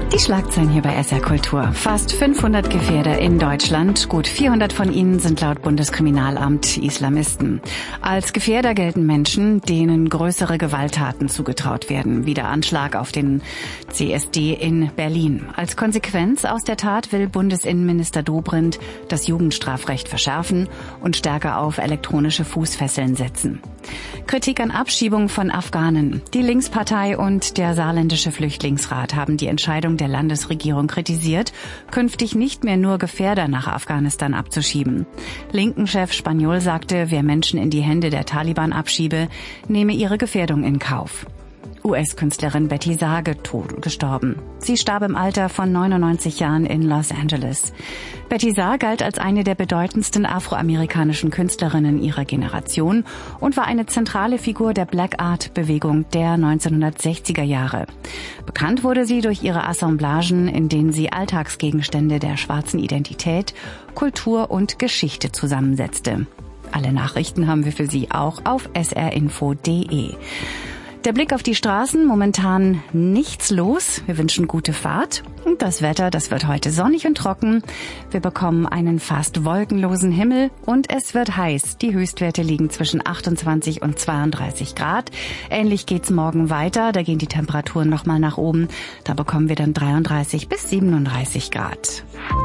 Die Schlagzeilen hier bei SR Kultur. Fast 500 Gefährder in Deutschland. Gut 400 von ihnen sind laut Bundeskriminalamt Islamisten. Als Gefährder gelten Menschen, denen größere Gewalttaten zugetraut werden, wie der Anschlag auf den CSD in Berlin. Als Konsequenz aus der Tat will Bundesinnenminister Dobrindt das Jugendstrafrecht verschärfen und stärker auf elektronische Fußfesseln setzen. Kritik an Abschiebung von Afghanen. Die Linkspartei und der Saarländische Flüchtlingsrat haben die Entscheidung der Landesregierung kritisiert, künftig nicht mehr nur Gefährder nach Afghanistan abzuschieben. Linken-Chef Spaniol sagte, wer Menschen in die Hände der Taliban abschiebe, nehme ihre Gefährdung in Kauf. US-Künstlerin Betty Saar gestorben. Sie starb im Alter von 99 Jahren in Los Angeles. Betty Saar galt als eine der bedeutendsten afroamerikanischen Künstlerinnen ihrer Generation und war eine zentrale Figur der Black Art-Bewegung der 1960er Jahre. Bekannt wurde sie durch ihre Assemblagen, in denen sie Alltagsgegenstände der schwarzen Identität, Kultur und Geschichte zusammensetzte. Alle Nachrichten haben wir für Sie auch auf srinfo.de. Der Blick auf die Straßen, momentan nichts los. Wir wünschen gute Fahrt. Und das Wetter, das wird heute sonnig und trocken. Wir bekommen einen fast wolkenlosen Himmel und es wird heiß. Die Höchstwerte liegen zwischen 28 und 32 Grad. Ähnlich geht's morgen weiter. Da gehen die Temperaturen nochmal nach oben. Da bekommen wir dann 33 bis 37 Grad.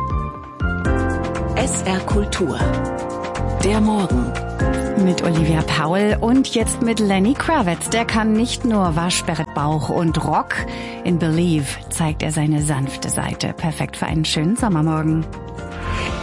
SR Kultur. Der Morgen. Mit Olivia Powell und jetzt mit Lenny Kravitz. Der kann nicht nur Waschbett, Bauch und Rock. In Believe zeigt er seine sanfte Seite. Perfekt für einen schönen Sommermorgen.